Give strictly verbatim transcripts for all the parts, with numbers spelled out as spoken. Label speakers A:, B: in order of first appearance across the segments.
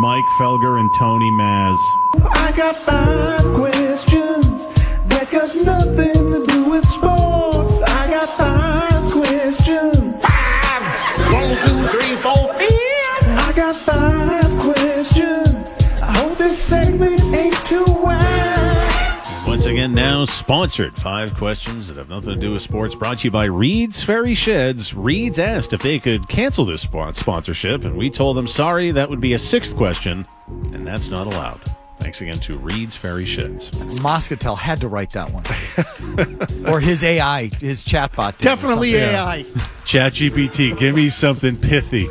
A: Mike Felger and Tony Maz.
B: I got five questions that got nothing to do with sports. I got five questions.
C: Five! One, two, three, four, five!
B: I got five questions. I hope this segment ain't too wide.
D: Once again, now sponsored. Five questions that have nothing to do with sports. Brought to you by Reed's Ferry Sheds. Reed's asked if they could cancel this sponsorship, and we told them, sorry, that would be a sixth question, and that's not allowed. Thanks again to Reed's Ferry Sheds.
E: Moscatel had to write that one. Or his A I, his chatbot. did or
F: Definitely
E: something.
F: A I.
D: ChatGPT, give me something pithy.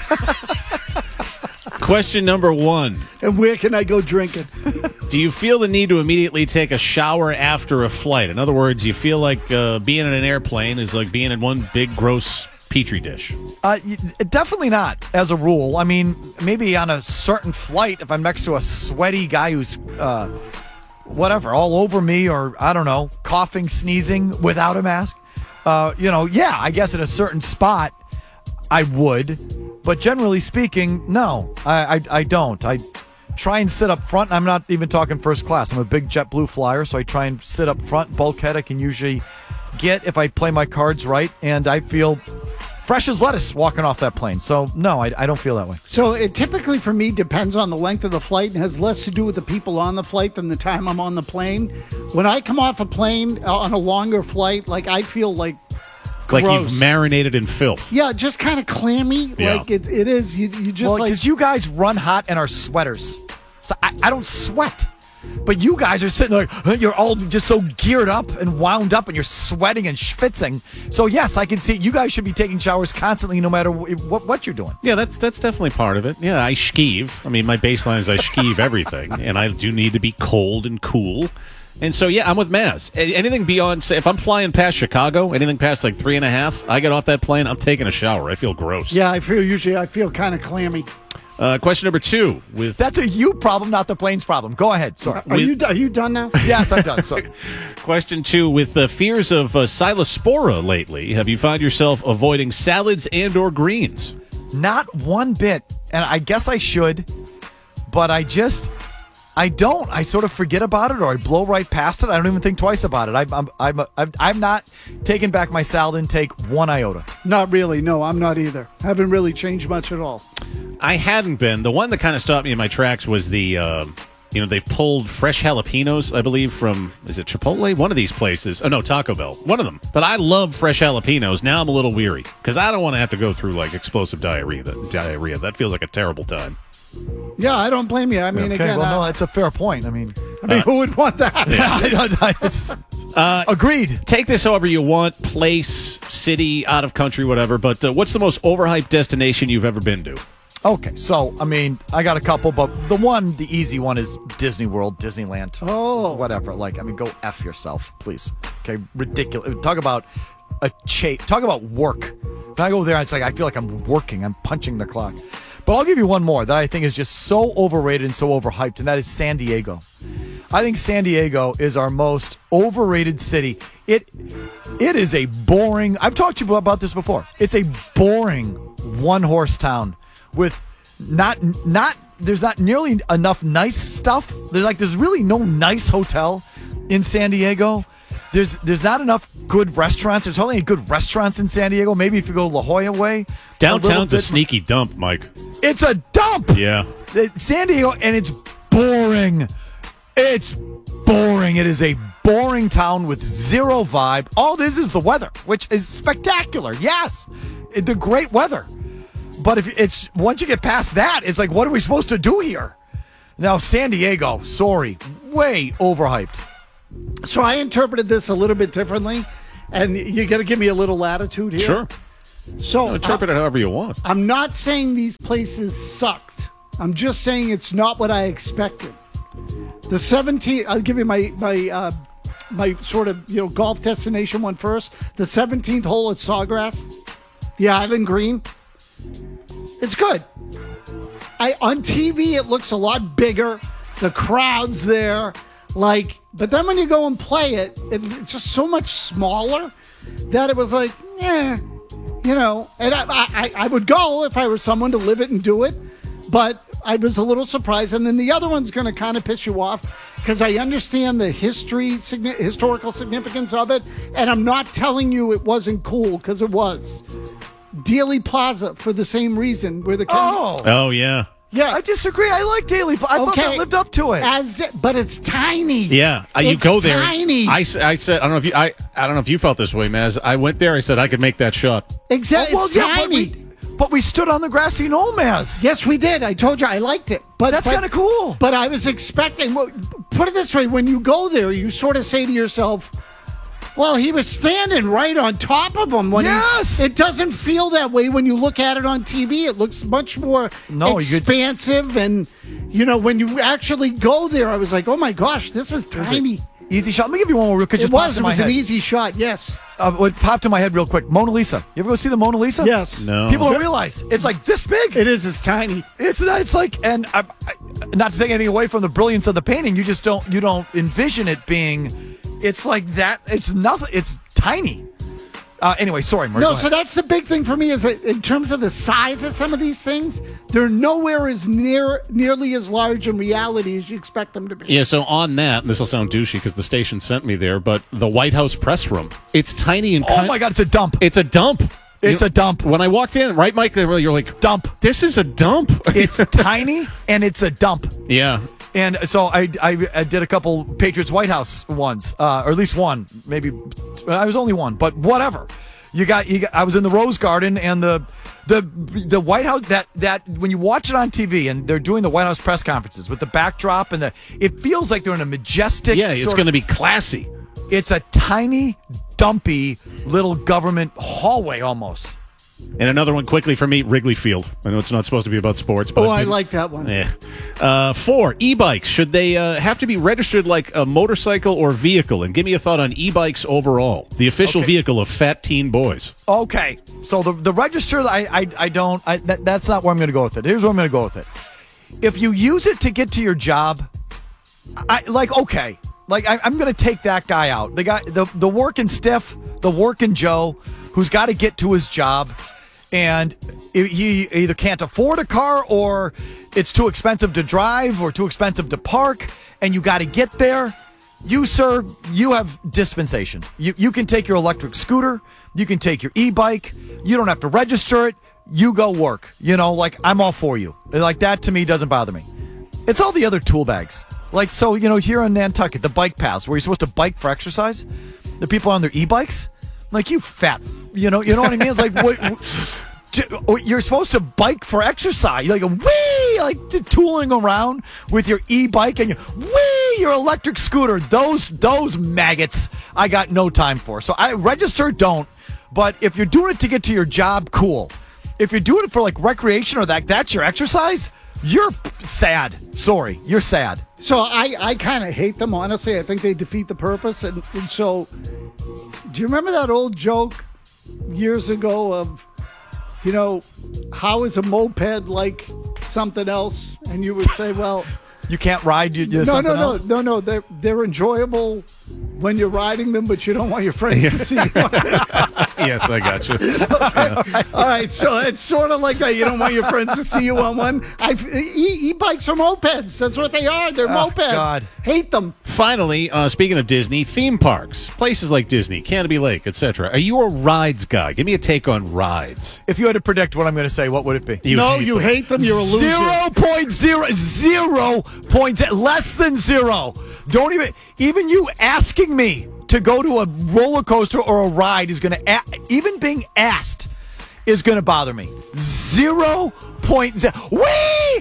D: Question number one.
F: And where can I go drinking?
D: Do you feel the need to immediately take a shower after a flight? In other words, you feel like uh, being in an airplane is like being in one big, gross Petri dish?
E: Uh, y- definitely not, as a rule. I mean, maybe on a certain flight, if I'm next to a sweaty guy who's, uh, whatever, all over me, or, I don't know, coughing, sneezing without a mask, uh, you know, yeah, I guess at a certain spot, I would. But generally speaking, no, I, I, I don't. I try and sit up front. I'm not even talking first class. I'm a big JetBlue flyer, so I try and sit up front. Bulkhead I can usually get if I play my cards right, and I feel fresh as lettuce walking off that plane. So, no, I, I don't feel that way.
F: So it typically for me depends on the length of the flight and has less to do with the people on the flight than the time I'm on the plane. When I come off a plane uh, on a longer flight, like I feel like
D: Like
F: gross.
D: you've marinated in filth.
F: Yeah, just kind of clammy.
D: Yeah.
F: Like it, it is. You, you just
E: Well,
F: like.
E: because you guys run hot and are sweaters. So I, I don't sweat. But you guys are sitting like, huh, you're all just so geared up and wound up and you're sweating and schwitzing. So, yes, I can see you guys should be taking showers constantly no matter wh- what, what you're doing.
D: Yeah, that's that's definitely part of it. Yeah, I skeeve. I mean, my baseline is I skeeve everything, and I do need to be cold and cool. And so, yeah, I'm with Maz. A- Anything beyond, say, if I'm flying past Chicago, anything past like three and a half, I get off that plane, I'm taking a shower. I feel gross.
F: yeah, I feel usually I feel kind of clammy.
D: Uh, question number two. With
E: That's a you problem, not the plane's problem. Go ahead. Sorry.
F: Are you are you done now?
E: Yes, I'm done. Sorry.
D: Question two. With the fears of uh, Silospora lately, have you found yourself avoiding salads and or greens?
E: Not one bit. And I guess I should, but I just, I don't. I sort of forget about it, or I blow right past it. I don't even think twice about it. I'm, I'm, I'm, I'm, I'm not taking back my salad intake one iota.
F: Not really. No, I'm not either. Haven't really changed much at all.
D: I hadn't been. The one that kind of stopped me in my tracks was the, uh, you know, they've pulled fresh jalapenos, I believe, from, is it Chipotle? One of these places. Oh, no, Taco Bell. One of them. But I love fresh jalapenos. Now I'm a little weary because I don't want to have to go through, like, explosive diarrhea. That, diarrhea. That feels like a terrible time.
F: Yeah, I don't blame you. I mean,
E: Okay,
F: again,
E: well, no,
F: uh,
E: that's a fair point. I mean,
F: I mean, who would want that?
E: I don't, I, it's,
D: Uh,
E: agreed.
D: Take this however you want, place, city, out of country, whatever. But uh, what's the most overhyped destination you've ever been to?
E: Okay, so, I mean, I got a couple, but the one, the easy one is Disney World, Disneyland.
F: Oh.
E: Whatever. Like, I mean, go F yourself, please. Okay, ridiculous. Talk about a cha- Talk about work. When I go there, it's like I feel like I'm working. I'm punching the clock. But I'll give you one more that I think is just so overrated and so overhyped, and that is San Diego. I think San Diego is our most overrated city. It It is a boring, I've talked to you about this before. It's a boring one-horse town with not, not, there's not nearly enough nice stuff. There's like, there's really no nice hotel in San Diego. There's there's not enough good restaurants. There's only good restaurants in San Diego. Maybe if you go La Jolla way.
D: Downtown's
E: a,
D: a
E: bit.
D: sneaky dump, Mike.
E: It's a dump.
D: Yeah.
E: It- San Diego, and it's boring. It's boring. It is a boring town with zero vibe. All it is is the weather, which is spectacular. Yes, It- the great weather. But if it's once you get past that, it's like, what are we supposed to do here? Now, San Diego, sorry, way overhyped.
F: So I interpreted this a little bit differently, and you got to give me a little latitude here.
D: Sure.
F: So
D: No, interpret it however you want.
F: I'm not saying these places sucked. I'm just saying it's not what I expected. The seventeenth, I'll give you my my uh, my sort of you know golf destination one first. The seventeenth hole at Sawgrass, the Island Green. It's good. I on T V it looks a lot bigger. The crowd's there, like, but then when you go and play it, it it's just so much smaller that it was like, eh. You know, and I, I I would go if I were someone to live it and do it, but I was a little surprised. And then the other one's going to kind of piss you off because I understand the history, signi- historical significance of it. And I'm not telling you it wasn't cool because it was. Dealey Plaza for the same reason. Where the
E: Oh,
D: Oh, yeah.
F: yeah.
E: I disagree. I like Daily. Pla- I thought that lived up to it.
F: As it- but it's tiny.
D: Yeah, uh, you
F: It's
D: go there.
F: Tiny.
D: I, s- I said, I don't know if you, I, I don't know if you felt this way, Maz. I went there. I said I could make that shot.
F: Exactly.
E: well,
F: it's
E: yeah, but
F: tiny.
E: we, but we stood on the grassy knoll, Maz.
F: Yes, we did. I told you I liked it. But
E: That's
F: but-
E: kind of cool.
F: But I was expecting. well, Put it this way: when you go there, you sort of say to yourself, "Well, he was standing right on top of him." When he-
E: Yes!
F: it doesn't feel that way when you look at it on T V. It looks much more
E: No, you could-
F: expansive, and you know when you actually go there, I was like, "Oh my gosh, this is tiny."
E: Easy shot. Let me give you one more real quick.
F: It
E: Just popped
F: was.
E: in
F: It
E: my
F: was
E: head.
F: an easy shot. Yes.
E: Uh, what popped in my head real quick. Mona Lisa. You ever go see the Mona Lisa?
F: Yes.
D: No.
E: People don't realize it's like this big.
F: It is. It's tiny.
E: It's it's like, and I, I, not to take anything away from the brilliance of the painting, you just don't you don't envision it being. It's like that. It's nothing. It's tiny. Uh, anyway, sorry, Murray.
F: No,
E: go
F: so
E: ahead.
F: that's the big thing for me is that in terms of the size of some of these things, they're nowhere as near nearly as large in reality as you expect them to be.
D: Yeah, so on that, and this will sound douchey because the station sent me there, but the White House press room, it's tiny and
E: Oh
D: kind-
E: my God, it's a dump.
D: It's a dump.
E: It's
D: You
E: a dump.
D: When I walked in, right, Mike? They were, you're like,
E: Dump.
D: This is a dump.
E: It's tiny and it's a dump.
D: yeah.
E: And so I, I, I did a couple Patriots White House ones, uh, or at least one, maybe I was only one, but whatever. You got, you got. I was in the Rose Garden, and the the the White House that that when you watch it on T V and they're doing the White House press conferences with the backdrop and the, it feels like they're in a majestic.
D: Yeah, it's
E: sort
D: going to
E: of-
D: be classy.
E: It's a tiny, dumpy little government hallway almost.
D: And another one quickly for me, Wrigley Field. I know it's not supposed to be about sports, but
F: Oh, I like that one.
D: Eh. Uh, four, e-bikes. Should they uh, have to be registered like a motorcycle or vehicle? And give me a thought on e-bikes overall. The official
E: Okay.
D: vehicle of fat teen boys.
E: Okay, so the the register, I I, I don't. I, that, that's not where I'm going to go with it. Here's where I'm going to go with it. If you use it to get to your job, I like okay. Like I, I'm going to take that guy out. The guy, the the working stiff, the working Joe, who's got to get to his job, and he either can't afford a car or it's too expensive to drive or too expensive to park, and you got to get there. You, sir, you have dispensation. You you can take your electric scooter. You can take your e-bike. You don't have to register it. You go work. You know, like, I'm all for you. Like, that to me doesn't bother me. It's all the other tool bags. Like, so, you know, here in Nantucket, the bike paths where you're supposed to bike for exercise, the people on their e-bikes, like, you fat, you know, you know what I mean? It's like, what, what, you're supposed to bike for exercise. You're like, wee, like tooling around with your e-bike and you, wee, your electric scooter. Those, those maggots, I got no time for. So I register, don't. But if you're doing it to get to your job, cool. If you're doing it for like recreation or that, that's your exercise, you're sad. Sorry, you're sad.
F: So I, I kind of hate them, honestly. I think they defeat the purpose. And, and so, do you remember that old joke years ago of, you know, how is a moped like something else? And you would say, well,
E: You can't ride you, you
F: no,
E: something
F: no, no,
E: else?
F: no, no. They're they're enjoyable when you're riding them, but you don't want your friends to see you.
D: Yes, I got you.
F: All right, so it's sort of like that. You don't want your friends to see you on one. I e- e-bikes are mopeds. That's what they are. They're
E: Oh,
F: mopeds.
E: God.
F: Hate them.
D: Finally, uh, speaking of Disney, theme parks, places like Disney, Canopy Lake, et cetera. Are you a rides guy? Give me a take on rides.
E: If you had to predict what I'm going to say, what would it be?
D: You
F: no,
D: hate
F: you
D: them.
F: hate them. You're a loser.
E: Zero point zero zero point zero, less than zero. Don't even even you asking me to go to a roller coaster or a ride is going to a- even being asked is going to bother me. Zero point zero. Wee!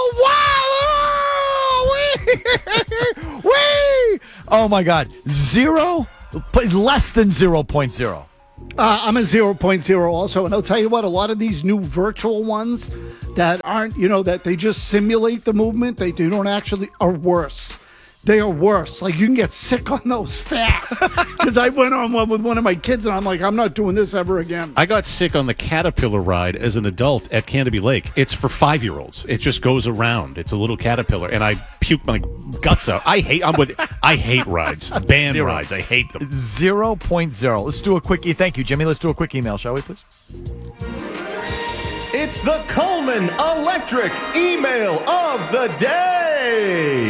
E: Oh wow! Wee! Wee! Oh my God! Zero, less than zero point zero.
F: Uh, I'm a zero point zero also, and I'll tell you what, a lot of these new virtual ones that aren't, you know, that they just simulate the movement, they, they don't actually, are worse. They are worse. Like, you can get sick on those fast. Because I went on one with one of my kids, and I'm like, I'm not doing this ever again.
D: I got sick on the Caterpillar ride as an adult at Canopy Lake. It's for five-year-olds. It just goes around. It's a little caterpillar, and I puke my guts out. I hate. I'm with. I hate rides. Ban
E: Zero.
D: rides. I hate them.
E: Zero point zero. Let's do a quick. E- Thank you, Jimmy. Let's do a quick email, shall we, please?
B: It's the Coleman Electric email of the day.